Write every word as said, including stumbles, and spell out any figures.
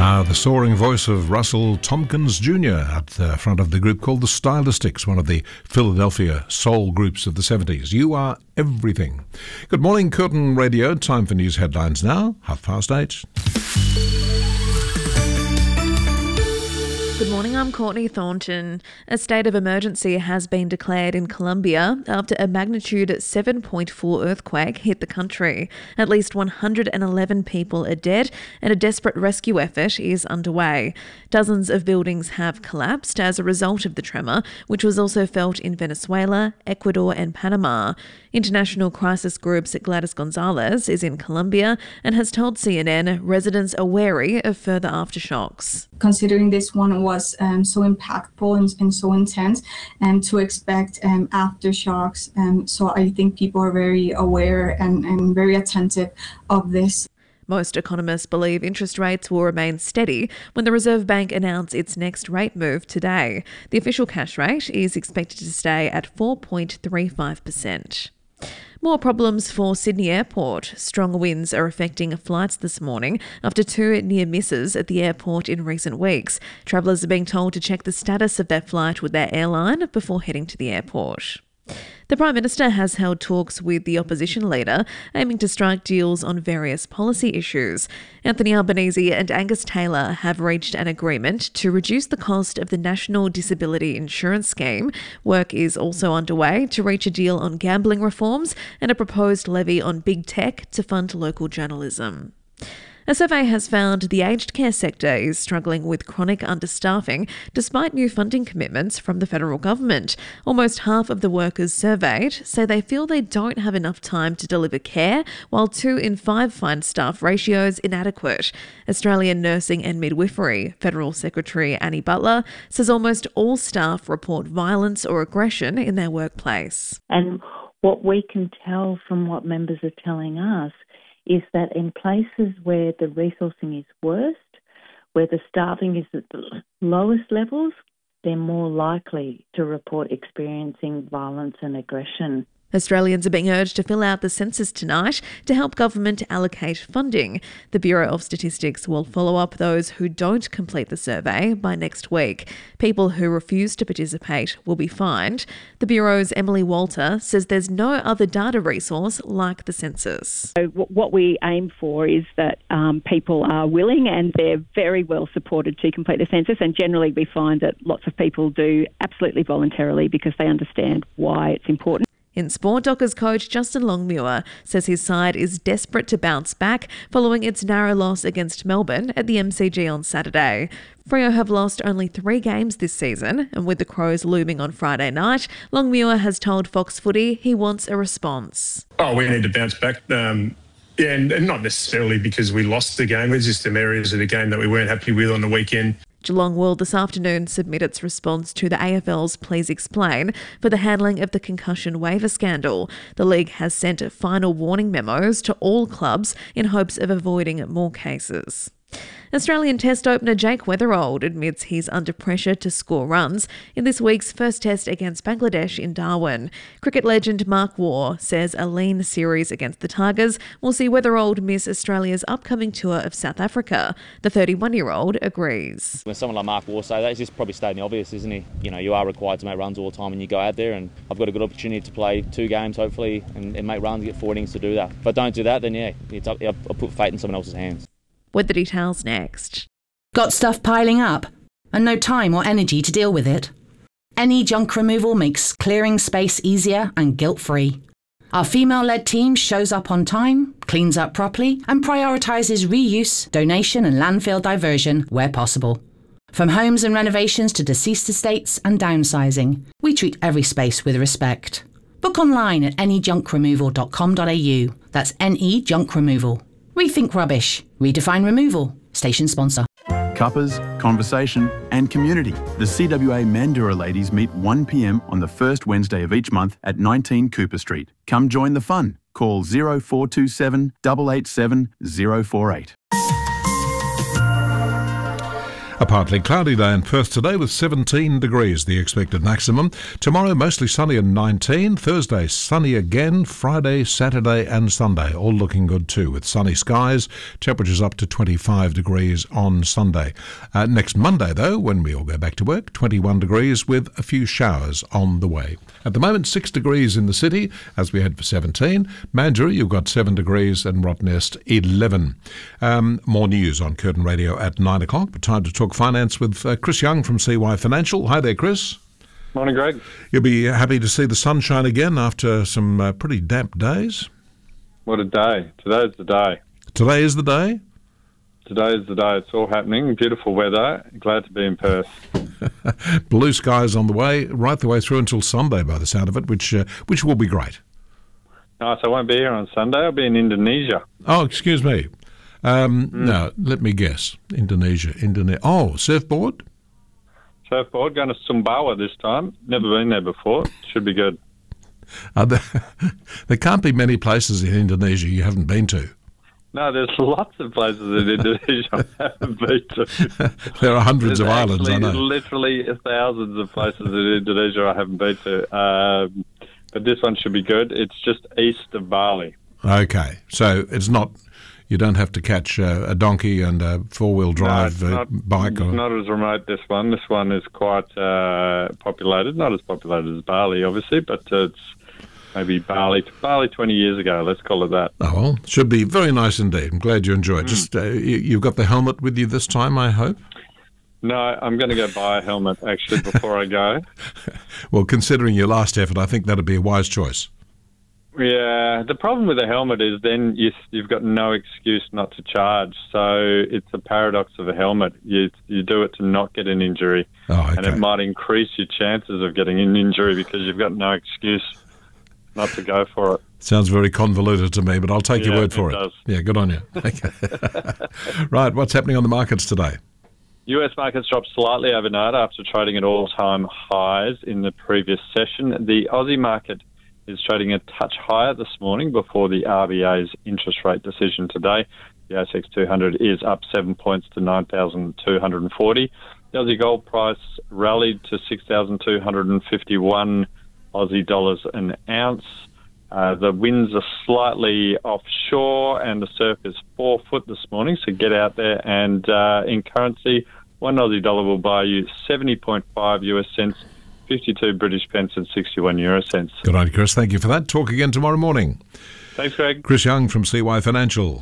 Uh, the soaring voice of Russell Tompkins Junior at the front of the group called the Stylistics, one of the Philadelphia soul groups of the seventies. You are everything. Good morning, Curtin Radio. Time for news headlines now, half past eight. Good morning, I'm Courtney Thornton. A state of emergency has been declared in Colombia after a magnitude seven point four earthquake hit the country. At least one hundred eleven people are dead and a desperate rescue effort is underway. Dozens of buildings have collapsed as a result of the tremor, which was also felt in Venezuela, Ecuador and Panama. International crisis group's Gladys Gonzalez is in Colombia and has told C N N residents are wary of further aftershocks. Considering this one was um, so impactful and, and so intense, and to expect um, aftershocks, um, so I think people are very aware and, and very attentive of this. Most economists believe interest rates will remain steady when the Reserve Bank announces its next rate move today. The official cash rate is expected to stay at four point three five percent. More problems for Sydney Airport. Strong winds are affecting flights this morning after two near misses at the airport in recent weeks. Travellers are being told to check the status of their flight with their airline before heading to the airport. The Prime Minister has held talks with the opposition leader, aiming to strike deals on various policy issues. Anthony Albanese and Angus Taylor have reached an agreement to reduce the cost of the National Disability Insurance Scheme. Work is also underway to reach a deal on gambling reforms and a proposed levy on big tech to fund local journalism. A survey has found the aged care sector is struggling with chronic understaffing despite new funding commitments from the federal government. Almost half of the workers surveyed say they feel they don't have enough time to deliver care, while two in five find staff ratios inadequate. Australian Nursing and Midwifery Federal Secretary Annie Butler says almost all staff report violence or aggression in their workplace. And what we can tell from what members are telling us is that in places where the resourcing is worst, where the staffing is at the lowest levels, they're more likely to report experiencing violence and aggression. Australians are being urged to fill out the census tonight to help government allocate funding. The Bureau of Statistics will follow up those who don't complete the survey by next week. People who refuse to participate will be fined. The Bureau's Emily Walter says there's no other data resource like the census. So what we aim for is that um, people are willing and they're very well supported to complete the census, and generally we find that lots of people do absolutely voluntarily because they understand why it's important. In sport, Dockers coach Justin Longmuir says his side is desperate to bounce back following its narrow loss against Melbourne at the M C G on Saturday. Freo have lost only three games this season, and with the Crows looming on Friday night, Longmuir has told Fox Footy he wants a response. Oh, we need to bounce back. Um, yeah, and, and not necessarily because we lost the game. There's just some areas of the game that we weren't happy with on the weekend. Geelong will this afternoon submit its response to the A F L's Please Explain for the handling of the concussion waiver scandal. The league has sent final warning memos to all clubs in hopes of avoiding more cases. Australian Test opener Jake Weatherald admits he's under pressure to score runs in this week's first test against Bangladesh in Darwin. Cricket legend Mark Waugh says a lean series against the Tigers will see Weatherald miss Australia's upcoming tour of South Africa. The thirty-one-year-old agrees. When someone like Mark Waugh say that, he's just probably stating the obvious, isn't he? You know, you are required to make runs all the time when you go out there, and I've got a good opportunity to play two games, hopefully, and, and make runs, get four innings to do that. If I don't do that, then yeah, it's up, I'll put fate in someone else's hands. With the details next. Got stuff piling up and no time or energy to deal with it? Any Junk Removal makes clearing space easier and guilt-free. Our female-led team shows up on time, cleans up properly, and prioritises reuse, donation and landfill diversion where possible. From homes and renovations to deceased estates and downsizing, we treat every space with respect. Book online at any junk removal dot com dot a u. That's N E Junk Removal. Rethink rubbish. Redefine removal. Station sponsor. Cuppers, conversation and community. The C W A Mandurah ladies meet one p m on the first Wednesday of each month at nineteen Cooper Street. Come join the fun. Call zero four two seven, eight eight seven, zero four eight. A partly cloudy day in Perth today with seventeen degrees, the expected maximum. Tomorrow mostly sunny and nineteen. Thursday sunny again. Friday, Saturday and Sunday all looking good too with sunny skies. Temperatures up to twenty-five degrees on Sunday. Uh, next Monday though, when we all go back to work, twenty-one degrees with a few showers on the way. At the moment six degrees in the city as we head for seventeen. Mandurah you've got seven degrees and Rottnest eleven. Um, more news on Curtin Radio at nine o'clock, but time to talk finance with uh, Chris Young from C Y Financial. Hi there, Chris. Morning, Greg. You'll be happy to see the sunshine again after some uh, pretty damp days. What a day. Today's the day. Today is the day? Today is the day. It's all happening. Beautiful weather. Glad to be in Perth. Blue skies on the way, right the way through until Sunday by the sound of it, which uh, which will be great. Nice. I won't be here on Sunday. I'll be in Indonesia. Oh, excuse me. Um, Mm. No, let me guess. Indonesia. Indonesia. Oh, surfboard? Surfboard. Going to Sumbawa this time. Never been there before. Should be good. Are there, there can't be many places in Indonesia you haven't been to. No, there's lots of places in Indonesia I haven't been to. There are hundreds There's of islands, I actually know. literally thousands of places in Indonesia I haven't been to. Um, but this one should be good. It's just east of Bali. Okay, so it's not, you don't have to catch uh, a donkey and a four-wheel drive no, it's uh, not, bike. It's Or, not as remote, this one. This one is quite uh, populated. Not as populated as Bali, obviously, but uh, it's maybe Bali Bali twenty years ago, let's call it that. oh, well, should be very nice indeed. I'm glad you enjoy it. Mm. Just uh, you, you've got the helmet with you this time, I hope? No, I'm going to go buy a helmet, actually, before I go. Well, considering your last effort, I think that'd be a wise choice. Yeah, the problem with a helmet is then you, you've got no excuse not to charge. So it's a paradox of a helmet. You you do it to not get an injury, Oh, okay. and it might increase your chances of getting an injury because you've got no excuse not to go for it. Sounds very convoluted to me, but I'll take your Yeah, word for it it. does. Yeah, good on you. Okay. Right, what's happening on the markets today? U S markets dropped slightly overnight after trading at all-time highs in the previous session. The Aussie market is trading a touch higher this morning before the R B A's interest rate decision today. The A S X two hundred is up seven points to nine thousand two hundred forty. The Aussie gold price rallied to six thousand two hundred fifty-one Aussie dollars an ounce. Uh, the winds are slightly offshore and the surf is four foot this morning, so get out there. And uh, in currency, one Aussie dollar will buy you seventy point five U S cents, fifty-two British pence and sixty-one euro cents. Good on you, Chris. Thank you for that. Talk again tomorrow morning. Thanks, Greg. Chris Young from C Y Financial.